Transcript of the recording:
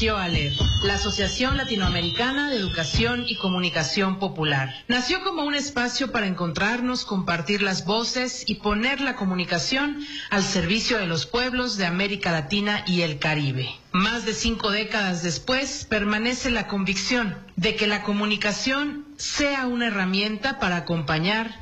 nació ALED, la Asociación Latinoamericana de Educación y Comunicación Popular. Nació como un espacio para encontrarnos, compartir las voces y poner la comunicación al servicio de los pueblos de América Latina y el Caribe. Más de 5 décadas después, permanece la convicción de que la comunicación sea una herramienta para acompañar